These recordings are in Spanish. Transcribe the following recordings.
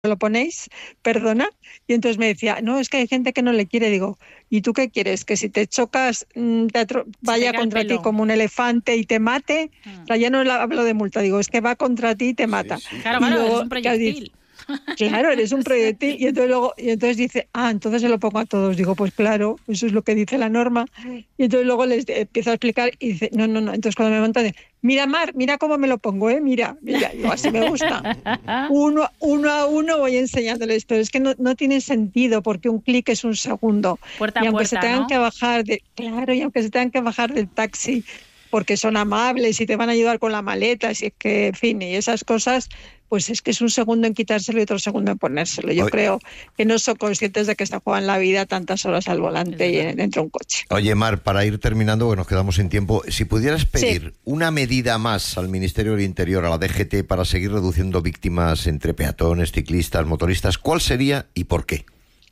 lo ponéis, perdona. Y entonces me decía, no, es que hay gente que no le quiere. Digo, ¿y tú qué quieres? ¿Que si te chocas vaya contra ti como un elefante y te mate? O sea, ya no hablo de multa, digo, es que va contra ti y te mata. Sí. Claro, Y luego, es un proyectil. Claro, eres un proyectil. Y entonces dice, entonces se lo pongo a todos. Digo, pues claro, eso es lo que dice la norma. Y entonces luego les empiezo a explicar y dice, no. Entonces cuando me monta, dice, mira Mar, mira cómo me lo pongo, mira. Digo, así me gusta. Uno a uno voy enseñándoles, pero es que no tiene sentido porque un clic es un segundo. Puerta y a aunque puerta, se tengan ¿no? que bajar y aunque se tengan que bajar del taxi porque son amables y te van a ayudar con la maleta, si es que, en fin, y esas cosas, pues es que es un segundo en quitárselo y otro segundo en ponérselo. Yo creo que no son conscientes de que se juegan la vida tantas horas al volante y dentro de un coche. Oye, Mar, para ir terminando, porque nos quedamos sin tiempo, si pudieras pedir una medida más al Ministerio del Interior, a la DGT, para seguir reduciendo víctimas entre peatones, ciclistas, motoristas, ¿cuál sería y por qué?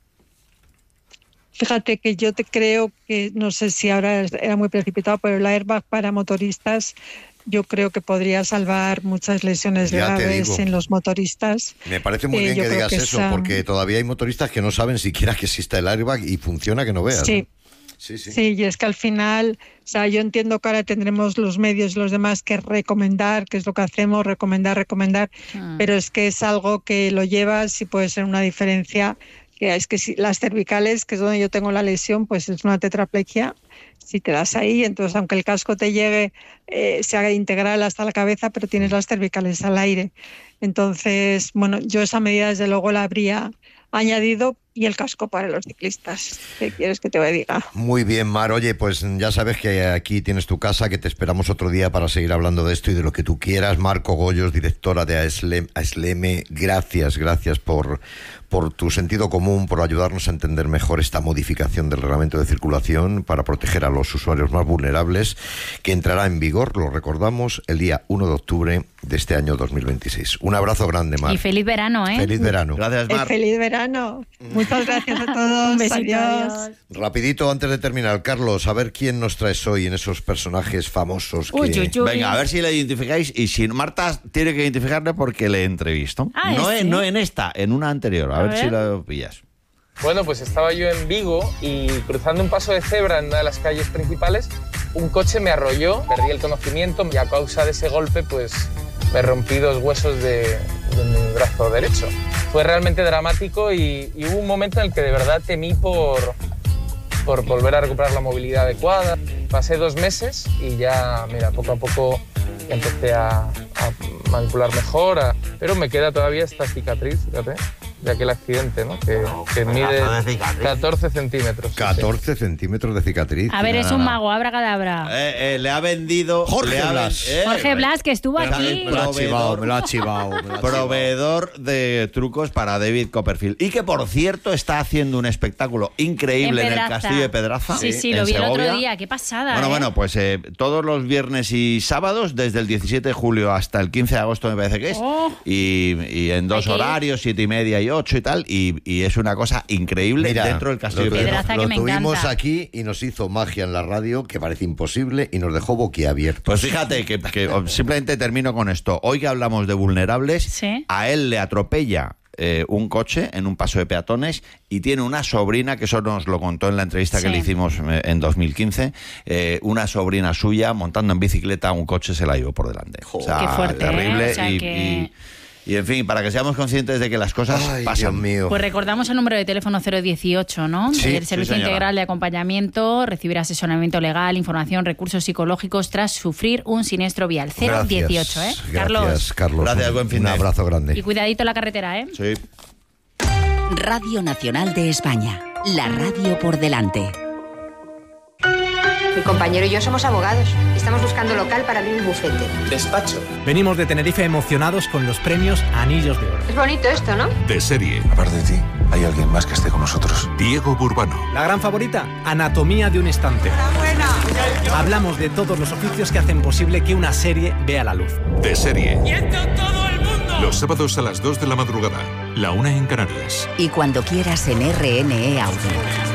Fíjate que yo te creo que, no sé si ahora era muy precipitado, pero el airbag para motoristas yo creo que podría salvar muchas lesiones graves en los motoristas. Me parece muy bien que digas eso, porque todavía hay motoristas que no saben siquiera que existe el airbag y funciona que no veas. Sí. Sí. Sí, y es que al final, o sea, yo entiendo que ahora tendremos los medios y los demás que recomendar, que es lo que hacemos, recomendar, pero es que es algo que lo llevas y puede ser una diferencia. Que es que si las cervicales, que es donde yo tengo la lesión, pues es una tetraplegia. Si te das ahí, entonces aunque el casco te llegue, se haga integral hasta la cabeza, pero tienes las cervicales al aire. Entonces, bueno, yo esa medida desde luego la habría añadido, y el casco para los ciclistas. ¿Qué quieres que te diga? Muy bien, Mar. Oye, pues ya sabes que aquí tienes tu casa, que te esperamos otro día para seguir hablando de esto y de lo que tú quieras. Mar Cogollos, directora de AESLEME, gracias por tu sentido común, por ayudarnos a entender mejor esta modificación del reglamento de circulación para proteger a los usuarios más vulnerables, que entrará en vigor, lo recordamos, el día 1 de octubre de este año 2026. Un abrazo grande, Mar. Y feliz verano, ¿eh? Feliz verano. Gracias, Mar. Feliz verano. Muchas gracias a todos. Un besito, adiós. Rapidito, antes de terminar, Carlos, a ver quién nos traes hoy en esos personajes famosos que... Uy. Venga, a ver si le identificáis. Y si Marta tiene que identificarle porque le entrevisto. No en esta, en una anterior. A ver si lo pillas. Bueno, pues estaba yo en Vigo y cruzando un paso de cebra en una de las calles principales, un coche me arrolló, perdí el conocimiento y a causa de ese golpe pues me rompí 2 huesos de mi brazo derecho. Fue realmente dramático y hubo un momento en el que de verdad temí por volver a recuperar la movilidad adecuada. Pasé 2 meses y ya, mira, poco a poco empecé a manipular mejor, pero me queda todavía esta cicatriz, fíjate, de aquel accidente, ¿no? Que mide 14 centímetros. 14 centímetros de cicatriz. A ver, es un mago, abracadabra. Le ha vendido... Jorge Blas. Jorge Blas, que estuvo aquí. Me lo ha chivado. Proveedor de trucos para David Copperfield. Y que, por cierto, está haciendo un espectáculo increíble en el Castillo de Pedraza. Sí, lo vi el otro día. Qué pasada, Bueno, pues todos los viernes y sábados, desde el 17 de julio hasta el 15 de agosto, me parece que es. Y en 2 horarios, 7:30 y 8 y tal. Y es una cosa increíble. Mira, dentro del Castillo de Pedraza. Lo tuvimos aquí y nos hizo magia en la radio, que parece imposible, y nos dejó boquiabiertos. Pues fíjate que simplemente termino con esto. Hoy que hablamos de vulnerables, a él le atropella un coche en un paso de peatones y tiene una sobrina, que eso nos lo contó en la entrevista que le hicimos en 2015, una sobrina suya montando en bicicleta un coche se la llevó por delante. O sea, qué fuerte, terrible. O sea Y en fin, para que seamos conscientes de que las cosas pasan. Dios mío. Pues recordamos el número de teléfono 018, ¿no? Sí, el Servicio Integral de Acompañamiento, recibir asesoramiento legal, información, recursos psicológicos tras sufrir un siniestro vial. 018, Gracias, Carlos. Gracias, buen fin un de. abrazo grande. Y cuidadito la carretera, ¿eh? Sí. Radio Nacional de España. La radio por delante. Mi compañero y yo somos abogados. Estamos buscando local para abrir el bufete. Despacho. Venimos de Tenerife emocionados con los premios Anillos de Oro. Es bonito esto, ¿no? De serie. Aparte de ti, hay alguien más que esté con nosotros. Diego Burbano. La gran favorita, Anatomía de un instante. Hablamos de todos los oficios que hacen posible que una serie vea la luz. De serie. ¡Quieto todo el mundo! Los sábados a las 2 de la madrugada, la 1 en Canarias. Y cuando quieras en RNE Audio.